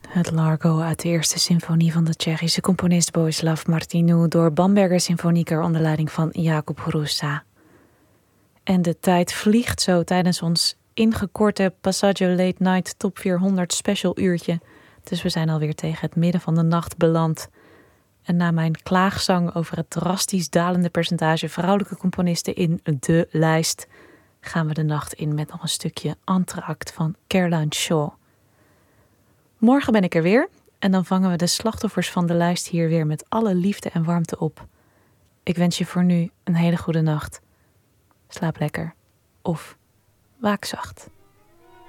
Het Largo uit de eerste symfonie van de Tsjechische componist Bohuslav Martinu door Bamberger Symfonieker onder leiding van Jakub Hrusa. En de tijd vliegt zo tijdens ons ingekorte Passaggio Late Night Top 400 special uurtje. Dus we zijn alweer tegen het midden van de nacht beland. En na mijn klaagzang over het drastisch dalende percentage vrouwelijke componisten in de lijst, gaan we de nacht in met nog een stukje Entr'acte van Caroline Shaw. Morgen ben ik er weer en dan vangen we de slachtoffers van de lijst hier weer met alle liefde en warmte op. Ik wens je voor nu een hele goede nacht. Slaap lekker of waak zacht.